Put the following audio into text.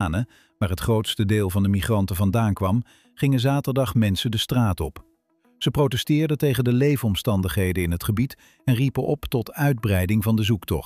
Tirane, waar het grootste deel van de migranten vandaan kwam, gingen zaterdag mensen de straat op. Ze protesteerden tegen de leefomstandigheden in het gebied en riepen op tot uitbreiding van de zoektocht.